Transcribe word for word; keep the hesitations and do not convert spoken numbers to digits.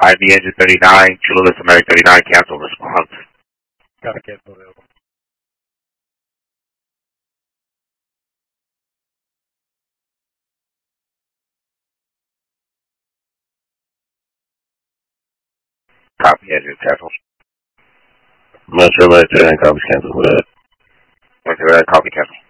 I V engine thirty-nine, Chillis American thirty-nine, cancel response. Copy, cancel available. Copy, engine cancel. Metro Light thirty-nine, copy, cancel. Go ahead. Metro Light, copy, cancel.